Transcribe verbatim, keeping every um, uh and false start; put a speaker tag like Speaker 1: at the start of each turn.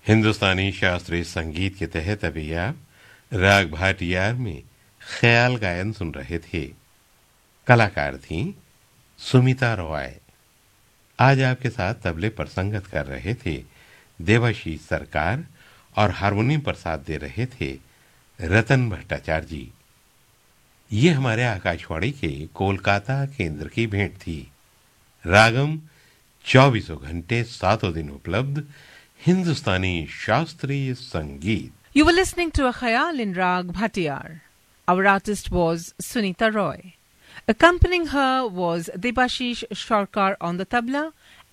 Speaker 1: हिंदुस्तानी शास्त्रीय संगीत के तहत अभी आप राग भाटियार में ख्याल गायन सुन रहे थे। कलाकार थी सुमिता रॉय। आज आपके साथ तबले पर संगत कर रहे थे देवाशीष सरकार और हारमोनियम पर साथ दे रहे थे रतन भट्टाचार्य जी। ये हमारे आकाशवाणी के कोलकाता केंद्र की भेंट थी। रागम चौबीसों घंटे सातों दिन उपलब्ध हिंदुस्तानी शास्त्रीय संगीत।
Speaker 2: You were listening to a khayal in Rag Bhatiyar. Our artist was Sunita Roy. Accompanying her was Debashish Sarkar on the tabla